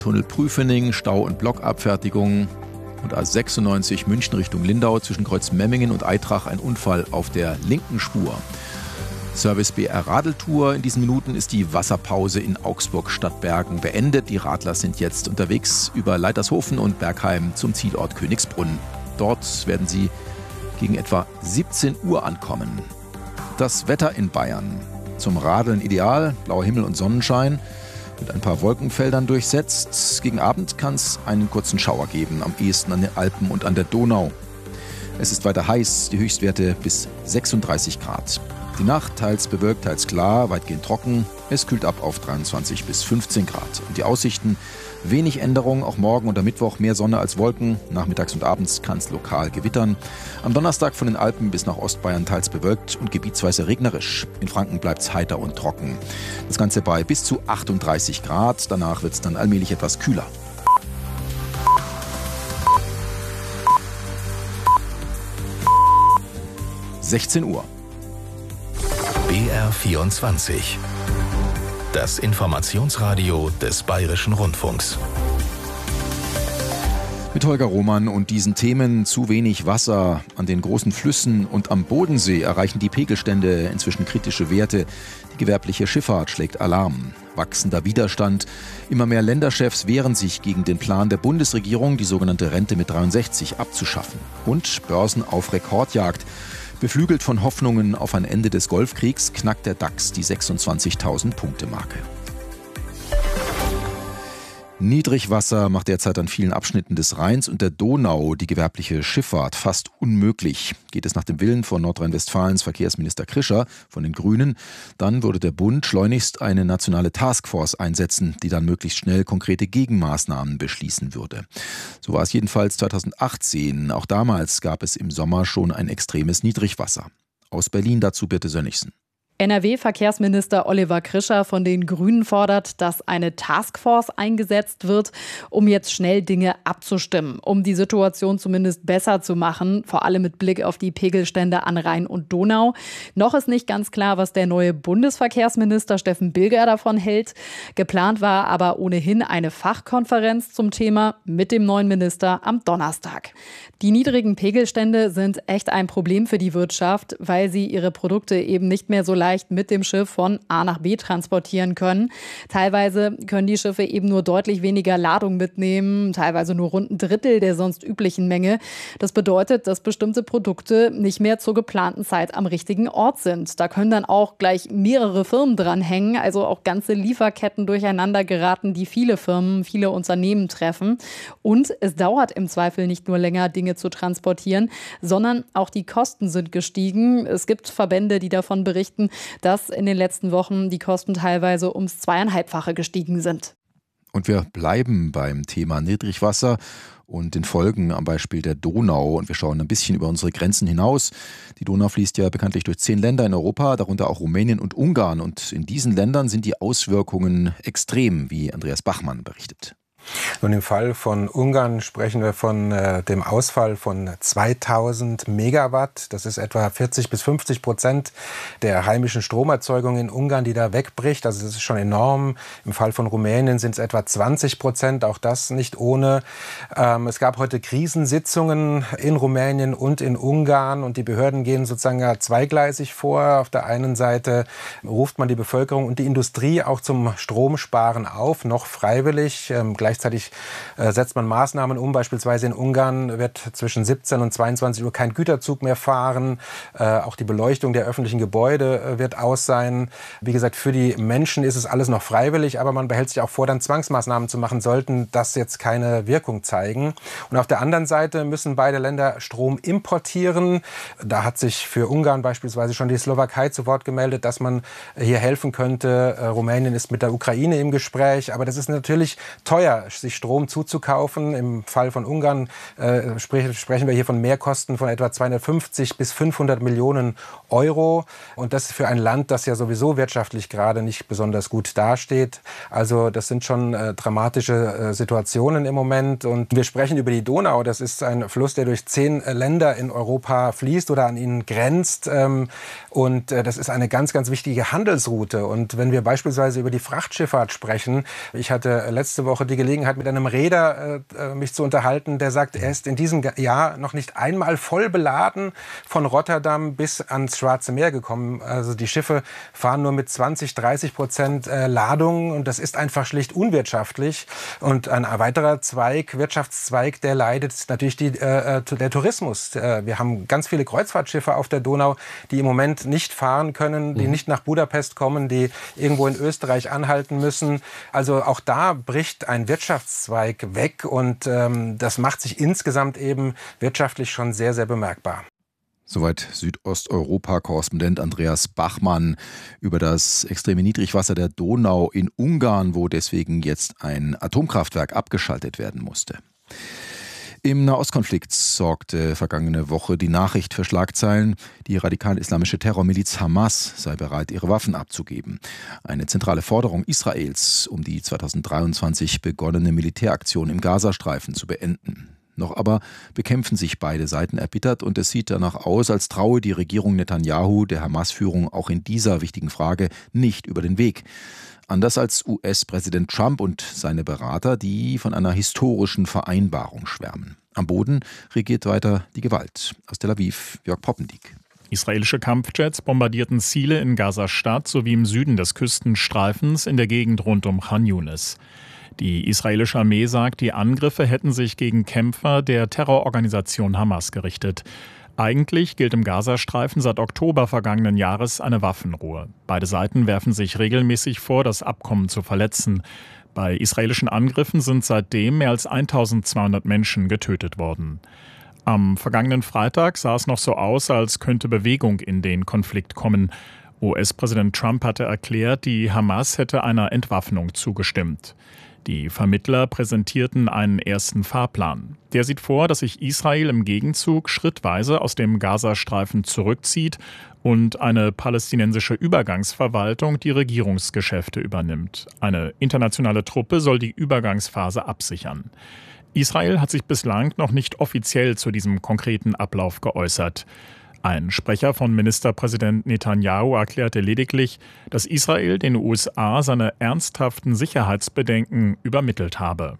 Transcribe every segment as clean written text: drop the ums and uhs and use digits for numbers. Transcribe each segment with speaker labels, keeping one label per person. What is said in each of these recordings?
Speaker 1: Tunnel Prüfening, Stau- und Blockabfertigung. Und A96 München Richtung Lindau zwischen Kreuz Memmingen und Aitrach ein Unfall auf der linken Spur. Service BR Radeltour. In diesen Minuten ist die Wasserpause in Augsburg-Stadtbergen beendet. Die Radler sind jetzt unterwegs über Leitershofen und Bergheim zum Zielort Königsbrunn. Dort werden sie gegen etwa 17 Uhr ankommen. Das Wetter in Bayern. Zum Radeln ideal, blauer Himmel und Sonnenschein. Mit ein paar Wolkenfeldern durchsetzt. Gegen Abend kann es einen kurzen Schauer geben, am ehesten an den Alpen und an der Donau. Es ist weiter heiß, die Höchstwerte bis 36 Grad. Die Nacht teils bewölkt, teils klar, weitgehend trocken. Es kühlt ab auf 23 bis 15 Grad. Und die Aussichten, wenig Änderung, auch morgen und am Mittwoch mehr Sonne als Wolken. Nachmittags und abends kann es lokal gewittern. Am Donnerstag von den Alpen bis nach Ostbayern teils bewölkt und gebietsweise regnerisch. In Franken bleibt es heiter und trocken. Das Ganze bei bis zu 38 Grad. Danach wird es dann allmählich etwas kühler. (16 Uhr).
Speaker 2: BR24. Das Informationsradio des Bayerischen Rundfunks.
Speaker 1: Mit Holger Roman und diesen Themen: zu wenig Wasser an den großen Flüssen und am Bodensee erreichen die Pegelstände inzwischen kritische Werte. Die gewerbliche Schifffahrt schlägt Alarm. Wachsender Widerstand. Immer mehr Länderchefs wehren sich gegen den Plan der Bundesregierung, die sogenannte Rente mit 63 abzuschaffen. Und Börsen auf Rekordjagd. Beflügelt von Hoffnungen auf ein Ende des Golfkriegs knackt der DAX die 26.000-Punkte-Marke. Niedrigwasser macht derzeit an vielen Abschnitten des Rheins und der Donau die gewerbliche Schifffahrt fast unmöglich. Geht es nach dem Willen von Nordrhein-Westfalens Verkehrsminister Krischer von den Grünen, dann würde der Bund schleunigst eine nationale Taskforce einsetzen, die dann möglichst schnell konkrete Gegenmaßnahmen beschließen würde. So war es jedenfalls 2018. Auch damals gab es im Sommer schon ein extremes Niedrigwasser. Aus Berlin dazu Birte Sönnigsen.
Speaker 3: NRW-Verkehrsminister Oliver Krischer von den Grünen fordert, dass eine Taskforce eingesetzt wird, um jetzt schnell Dinge abzustimmen, um die Situation zumindest besser zu machen, vor allem mit Blick auf die Pegelstände an Rhein und Donau. Noch ist nicht ganz klar, was der neue Bundesverkehrsminister Steffen Bilger davon hält. Geplant war aber ohnehin eine Fachkonferenz zum Thema mit dem neuen Minister am Donnerstag. Die niedrigen Pegelstände sind echt ein Problem für die Wirtschaft, weil sie ihre Produkte eben nicht mehr so leicht mit dem Schiff von A nach B transportieren können. Teilweise können die Schiffe eben nur deutlich weniger Ladung mitnehmen, teilweise nur rund ein Drittel der sonst üblichen Menge. Das bedeutet, dass bestimmte Produkte nicht mehr zur geplanten Zeit am richtigen Ort sind. Da können dann auch gleich mehrere Firmen dranhängen, also auch ganze Lieferketten durcheinander geraten, die viele Firmen, viele Unternehmen treffen. Und es dauert im Zweifel nicht nur länger, Dinge zu transportieren, sondern auch die Kosten sind gestiegen. Es gibt Verbände, die davon berichten, dass in den letzten Wochen die Kosten teilweise ums 2,5-fache gestiegen sind.
Speaker 1: Und wir bleiben beim Thema Niedrigwasser und den Folgen am Beispiel der Donau. Und wir schauen ein bisschen über unsere Grenzen hinaus. Die Donau fließt ja bekanntlich durch 10 Länder in Europa, darunter auch Rumänien und Ungarn. Und in diesen Ländern sind die Auswirkungen extrem, wie Andreas Bachmann berichtet.
Speaker 4: Nun, im Fall von Ungarn sprechen wir von dem Ausfall von 2000 Megawatt. Das ist etwa 40-50% der heimischen Stromerzeugung in Ungarn, die da wegbricht. Also das ist schon enorm. Im Fall von Rumänien sind es etwa 20%, auch das nicht ohne. Es gab heute Krisensitzungen in Rumänien und in Ungarn und die Behörden gehen sozusagen ja zweigleisig vor. Auf der einen Seite ruft man die Bevölkerung und die Industrie auch zum Stromsparen auf, noch freiwillig. Gleichzeitig setzt man Maßnahmen um. Beispielsweise in Ungarn wird zwischen 17 und 22 Uhr kein Güterzug mehr fahren. Auch die Beleuchtung der öffentlichen Gebäude wird aus sein. Wie gesagt, für die Menschen ist es alles noch freiwillig, aber man behält sich auch vor, dann Zwangsmaßnahmen zu machen, sollten das jetzt keine Wirkung zeigen. Und auf der anderen Seite müssen beide Länder Strom importieren. Da hat sich für Ungarn beispielsweise schon die Slowakei zu Wort gemeldet, dass man hier helfen könnte. Rumänien ist mit der Ukraine im Gespräch, aber das ist natürlich teuer, sich Strom zuzukaufen. Im Fall von Ungarn sprechen wir hier von Mehrkosten von etwa 250 bis 500 Millionen Euro. Und das für ein Land, das ja sowieso wirtschaftlich gerade nicht besonders gut dasteht. Also das sind schon dramatische Situationen im Moment. Und wir sprechen über die Donau. Das ist ein Fluss, der durch 10 Länder in Europa fließt oder an ihnen grenzt. Und das ist eine ganz, ganz wichtige Handelsroute. Und wenn wir beispielsweise über die Frachtschifffahrt sprechen, ich hatte letzte Woche die Gelegenheit, mit einem Reeder mich zu unterhalten, der sagt, er ist in diesem Jahr noch nicht einmal voll beladen von Rotterdam bis ans Schwarze Meer gekommen. Also die Schiffe fahren nur mit 20-30% Ladung und das ist einfach schlicht unwirtschaftlich. Und ein weiterer Wirtschaftszweig, der leidet, ist natürlich der Tourismus. Wir haben ganz viele Kreuzfahrtschiffe auf der Donau, die im Moment nicht fahren können, die nicht nach Budapest kommen, die irgendwo in Österreich anhalten müssen. Also auch da bricht ein Wirtschaftszweig weg und das macht sich insgesamt eben wirtschaftlich schon sehr, sehr bemerkbar.
Speaker 1: Soweit Südosteuropa-Korrespondent Andreas Bachmann über das extreme Niedrigwasser der Donau in Ungarn, wo deswegen jetzt ein Atomkraftwerk abgeschaltet werden musste. Im Nahostkonflikt sorgte vergangene Woche die Nachricht für Schlagzeilen, die radikal-islamische Terrormiliz Hamas sei bereit, ihre Waffen abzugeben. Eine zentrale Forderung Israels, um die 2023 begonnene Militäraktion im Gazastreifen zu beenden. Noch aber bekämpfen sich beide Seiten erbittert und es sieht danach aus, als traue die Regierung Netanyahu der Hamas-Führung auch in dieser wichtigen Frage nicht über den Weg. Anders als US-Präsident Trump und seine Berater, die von einer historischen Vereinbarung schwärmen. Am Boden regiert weiter die Gewalt. Aus Tel Aviv, Jörg Poppendiek.
Speaker 5: Israelische Kampfjets bombardierten Ziele in Gaza-Stadt sowie im Süden des Küstenstreifens in der Gegend rund um Khan Yunis. Die israelische Armee sagt, die Angriffe hätten sich gegen Kämpfer der Terrororganisation Hamas gerichtet. Eigentlich gilt im Gazastreifen seit Oktober vergangenen Jahres eine Waffenruhe. Beide Seiten werfen sich regelmäßig vor, das Abkommen zu verletzen. Bei israelischen Angriffen sind seitdem mehr als 1200 Menschen getötet worden. Am vergangenen Freitag sah es noch so aus, als könnte Bewegung in den Konflikt kommen. US-Präsident Trump hatte erklärt, die Hamas hätte einer Entwaffnung zugestimmt. Die Vermittler präsentierten einen ersten Fahrplan. Der sieht vor, dass sich Israel im Gegenzug schrittweise aus dem Gazastreifen zurückzieht und eine palästinensische Übergangsverwaltung die Regierungsgeschäfte übernimmt. Eine internationale Truppe soll die Übergangsphase absichern. Israel hat sich bislang noch nicht offiziell zu diesem konkreten Ablauf geäußert. Ein Sprecher von Ministerpräsident Netanyahu erklärte lediglich, dass Israel den USA seine ernsthaften Sicherheitsbedenken übermittelt habe.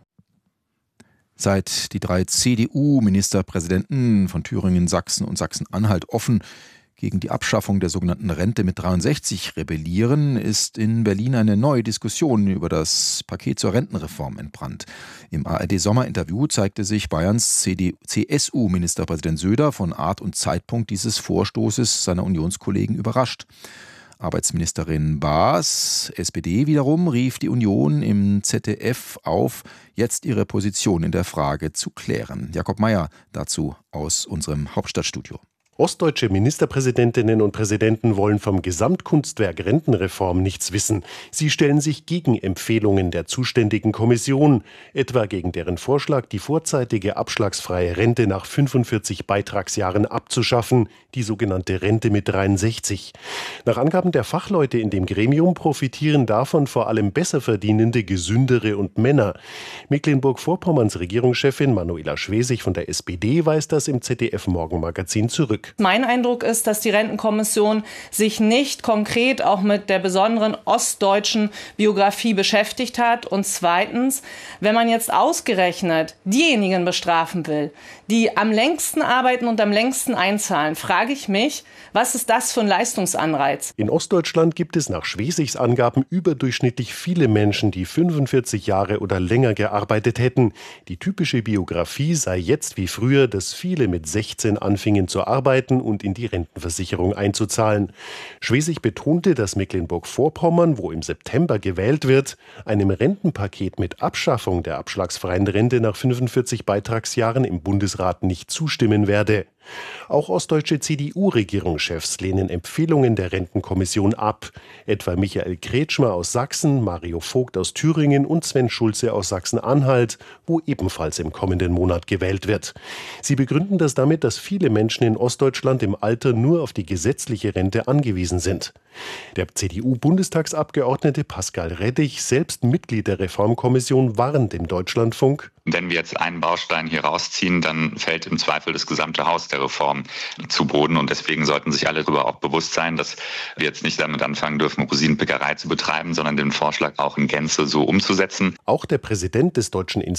Speaker 1: Seit die 3 CDU-Ministerpräsidenten von Thüringen, Sachsen und Sachsen-Anhalt offen gegen die Abschaffung der sogenannten Rente mit 63 rebellieren, ist in Berlin eine neue Diskussion über das Paket zur Rentenreform entbrannt. Im ARD-Sommerinterview zeigte sich Bayerns CSU-Ministerpräsident Söder von Art und Zeitpunkt dieses Vorstoßes seiner Unionskollegen überrascht. Arbeitsministerin Baas, SPD wiederum, rief die Union im ZDF auf, jetzt ihre Position in der Frage zu klären. Jakob Mayer dazu aus unserem Hauptstadtstudio.
Speaker 6: Ostdeutsche Ministerpräsidentinnen und Präsidenten wollen vom Gesamtkunstwerk Rentenreform nichts wissen. Sie stellen sich gegen Empfehlungen der zuständigen Kommission, etwa gegen deren Vorschlag, die vorzeitige abschlagsfreie Rente nach 45 Beitragsjahren abzuschaffen, die sogenannte Rente mit 63. Nach Angaben der Fachleute in dem Gremium profitieren davon vor allem Besserverdienende, Gesündere und Männer. Mecklenburg-Vorpommerns Regierungschefin Manuela Schwesig von der SPD weist das im ZDF-Morgenmagazin zurück.
Speaker 7: Mein Eindruck ist, dass die Rentenkommission sich nicht konkret auch mit der besonderen ostdeutschen Biografie beschäftigt hat. Und zweitens, wenn man jetzt ausgerechnet diejenigen bestrafen will, die am längsten arbeiten und am längsten einzahlen, frage ich mich, was ist das für ein Leistungsanreiz?
Speaker 6: In Ostdeutschland gibt es nach Schwesigs Angaben überdurchschnittlich viele Menschen, die 45 Jahre oder länger gearbeitet hätten. Die typische Biografie sei jetzt wie früher, dass viele mit 16 anfingen zu arbeiten und in die Rentenversicherung einzuzahlen. Schwesig betonte, dass Mecklenburg-Vorpommern, wo im September gewählt wird, einem Rentenpaket mit Abschaffung der abschlagsfreien Rente nach 45 Beitragsjahren im Bundesrat nicht zustimmen werde. Auch ostdeutsche CDU-Regierungschefs lehnen Empfehlungen der Rentenkommission ab. Etwa Michael Kretschmer aus Sachsen, Mario Vogt aus Thüringen und Sven Schulze aus Sachsen-Anhalt, wo ebenfalls im kommenden Monat gewählt wird. Sie begründen das damit, dass viele Menschen in Ostdeutschland im Alter nur auf die gesetzliche Rente angewiesen sind. Der CDU-Bundestagsabgeordnete Pascal Reddich, selbst Mitglied der Reformkommission, warnt im Deutschlandfunk:
Speaker 8: Wenn wir jetzt einen Baustein hier rausziehen, dann fällt im Zweifel das gesamte Haus der Reform zu Boden. Und deswegen sollten sich alle darüber auch bewusst sein, dass wir jetzt nicht damit anfangen dürfen, Rosinenpickerei zu betreiben, sondern den Vorschlag auch in Gänze so umzusetzen.
Speaker 6: Auch der Präsident des Deutschen